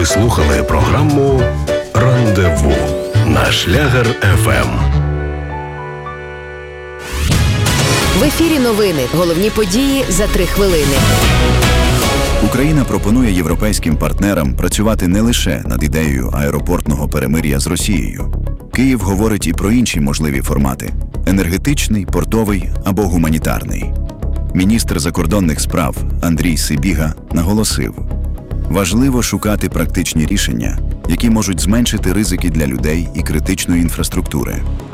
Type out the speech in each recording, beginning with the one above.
слухали програму «Рандеву» на Шлягер ФМ. В ефірі новини. Головні події за 3 хвилини. Україна пропонує європейським партнерам працювати не лише над ідеєю аеропортного перемир'я з Росією. Київ говорить і про інші можливі формати – енергетичний, портовий або гуманітарний. Міністр закордонних справ Андрій Сибіга наголосив: важливо шукати практичні рішення, які можуть зменшити ризики для людей і критичної інфраструктури.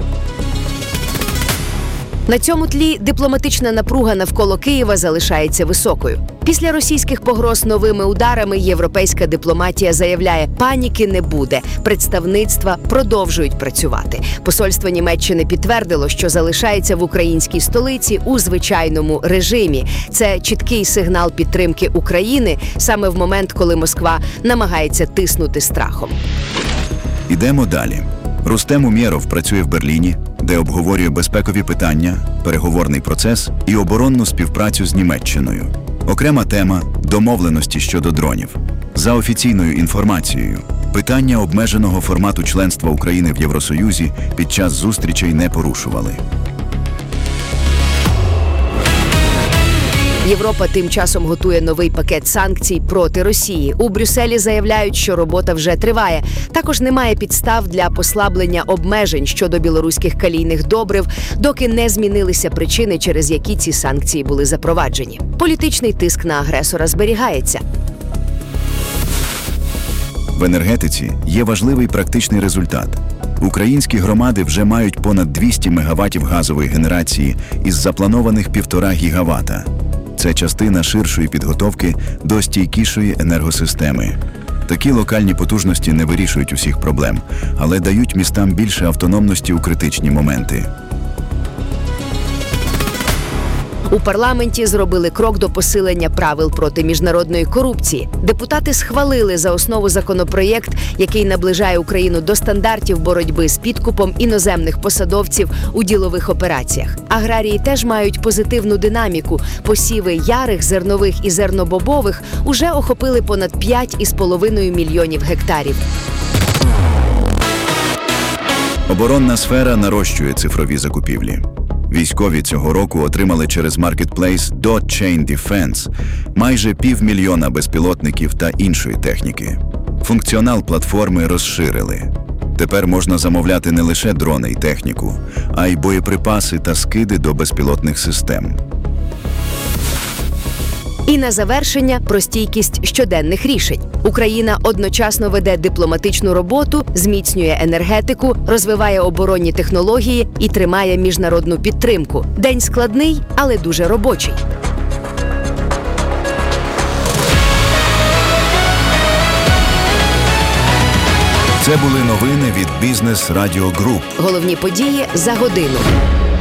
На цьому тлі дипломатична напруга навколо Києва залишається високою. Після російських погроз новими ударами європейська дипломатія заявляє, паніки не буде, представництва продовжують працювати. Посольство Німеччини підтвердило, що залишається в українській столиці у звичайному режимі. Це чіткий сигнал підтримки України саме в момент, коли Москва намагається тиснути страхом. Ідемо далі. Рустем Умєров працює в Берліні, де обговорює безпекові питання, переговорний процес і оборонну співпрацю з Німеччиною. Окрема тема – домовленості щодо дронів. За офіційною інформацією, питання обмеженого формату членства України в Євросоюзі під час зустрічей не порушували. Європа тим часом готує новий пакет санкцій проти Росії. У Брюсселі заявляють, що робота вже триває. Також немає підстав для послаблення обмежень щодо білоруських калійних добрив, доки не змінилися причини, через які ці санкції були запроваджені. Політичний тиск на агресора зберігається. В енергетиці є важливий практичний результат. Українські громади вже мають понад 200 мегаваттів газової генерації із запланованих 1,5 гігавата. Це частина ширшої підготовки до стійкішої енергосистеми. Такі локальні потужності не вирішують усіх проблем, але дають містам більше автономності у критичні моменти. У парламенті зробили крок до посилення правил проти міжнародної корупції. Депутати схвалили за основу законопроєкт, який наближає Україну до стандартів боротьби з підкупом іноземних посадовців у ділових операціях. Аграрії теж мають позитивну динаміку. Посіви ярих, зернових і зернобобових уже охопили понад 5,5 мільйонів гектарів. Оборонна сфера нарощує цифрові закупівлі. Військові цього року отримали через маркетплейс Chain Defense майже 500 000 безпілотників та іншої техніки. Функціонал платформи розширили. Тепер можна замовляти не лише дрони й техніку, а й боєприпаси та скиди до безпілотних систем. І на завершення про стійкість щоденних рішень. Україна одночасно веде дипломатичну роботу, зміцнює енергетику, розвиває оборонні технології і тримає міжнародну підтримку. День складний, але дуже робочий. Це були новини від Business Radio Group. Головні події за годину.